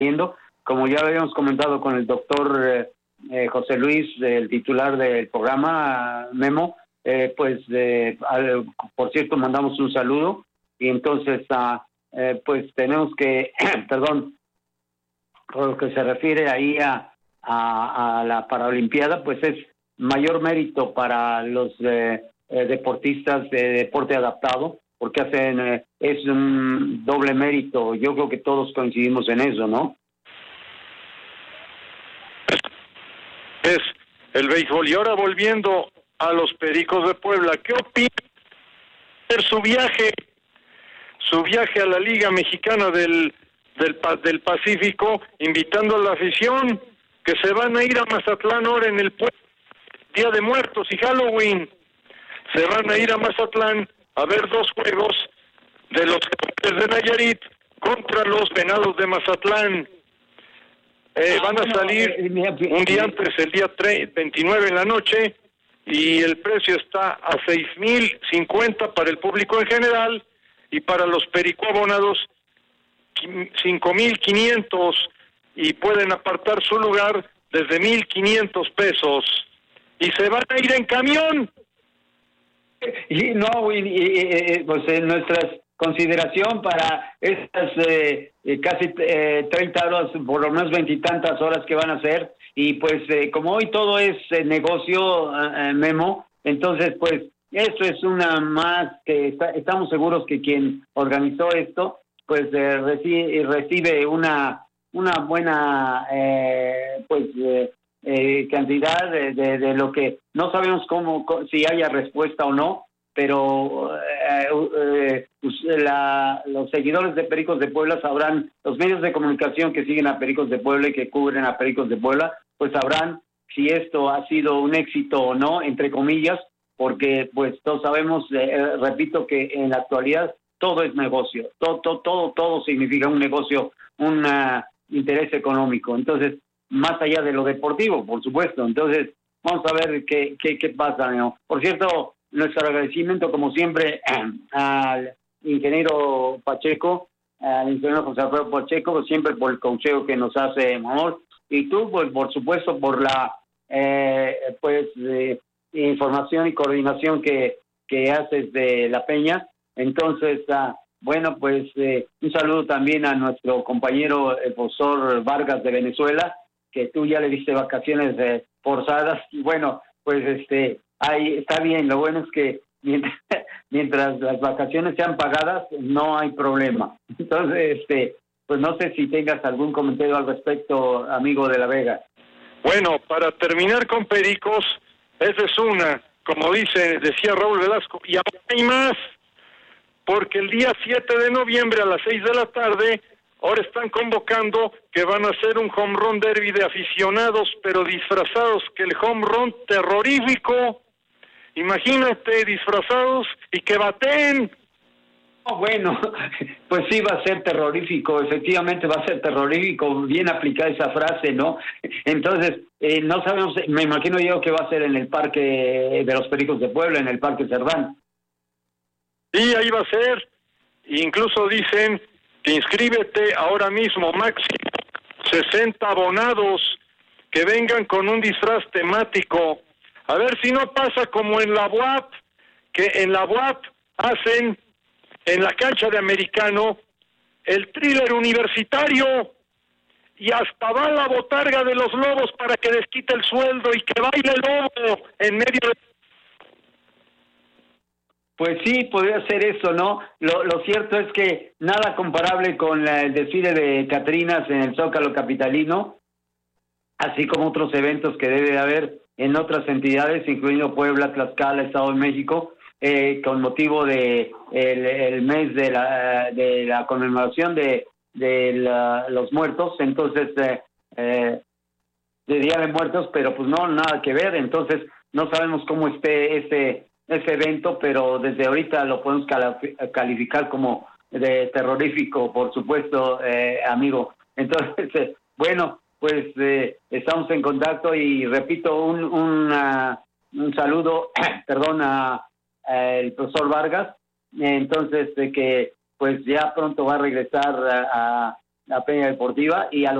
viendo. Como ya habíamos comentado con el doctor José Luis, el titular del programa, Memo, por cierto, mandamos un saludo. Y entonces, pues tenemos que, perdón, por lo que se refiere ahí a la Paralimpiada, pues es mayor mérito para los deportistas de deporte adaptado, porque es un doble mérito. Yo creo que todos coincidimos en eso, ¿no? Es el béisbol. Y ahora volviendo a los Pericos de Puebla, ¿qué opina de su viaje a la Liga Mexicana del Pacífico, invitando a la afición que se van a ir a Mazatlán ahora en el Día de Muertos y Halloween? Se van a ir a Mazatlán a ver 2 juegos de los Jaguares de Nayarit contra los Venados de Mazatlán. Van a salir un día antes, el día 29 en la noche, y el precio está a $6,050 para el público en general, y para los pericoabonados $5,500, y pueden apartar su lugar desde $1,500, y se van a ir en camión. Y no, pues nuestra consideración para estas casi 30 horas, por lo menos 20 y tantas horas que van a hacer, y pues como hoy todo es negocio, Memo, entonces pues eso es una más que estamos seguros que quien organizó esto pues recibe una buena cantidad de lo que no sabemos si haya respuesta o no, pero los seguidores de Pericos de Puebla sabrán, los medios de comunicación que siguen a Pericos de Puebla y que cubren a Pericos de Puebla, pues sabrán si esto ha sido un éxito o no, entre comillas, porque pues todos sabemos, repito, que en la actualidad todo es negocio, todo significa un negocio, un interés económico, entonces más allá de lo deportivo, por supuesto. Entonces vamos a ver qué pasa, ¿no? Por cierto, nuestro agradecimiento como siempre al ingeniero Pacheco, al ingeniero José Alfredo Pacheco, siempre por el consejo que nos hace, amor, y tú pues por supuesto por la información y coordinación que haces de La Peña. Entonces bueno, pues un saludo también a nuestro compañero el profesor Vargas de Venezuela, que tú ya le diste vacaciones forzadas, y bueno, pues ahí está bien. Lo bueno es que mientras las vacaciones sean pagadas, no hay problema. Entonces, pues no sé si tengas algún comentario al respecto, amigo de la Vega. Bueno, para terminar con Pericos, esa es una, como decía Raúl Velasco, y ahora hay más, porque el día 7 de noviembre a las 6 de la tarde, ahora están convocando que van a hacer un home run derby de aficionados, pero disfrazados, que el home run terrorífico, imagínate, disfrazados y que baten. Bueno, pues sí va a ser terrorífico, efectivamente va a ser terrorífico, bien aplicada esa frase, ¿no? Entonces, no sabemos, me imagino yo que va a ser en el Parque de los Pericos de Puebla, en el Parque Cerdán. Sí, ahí va a ser, incluso dicen que inscríbete ahora mismo, máximo 60 abonados, que vengan con un disfraz temático, a ver si no pasa como en la UAP, que en la UAP hacen en la cancha de Americano el thriller universitario, y hasta va la botarga de los lobos para que les quite el sueldo y que baile el lobo en medio de... Pues sí, podría ser eso, ¿no? Lo cierto es que nada comparable con el desfile de Catrinas en el Zócalo capitalino, así como otros eventos que debe de haber en otras entidades, incluyendo Puebla, Tlaxcala, Estado de México, con motivo de el mes de la conmemoración de los muertos, entonces de Día de Muertos, pero pues no, nada que ver. Entonces no sabemos cómo esté ese evento, pero desde ahorita lo podemos calificar como de terrorífico, por supuesto, amigo. Entonces, bueno, pues estamos en contacto, y repito un saludo, perdón, a el profesor Vargas, entonces que pues ya pronto va a regresar la Peña Deportiva, y a los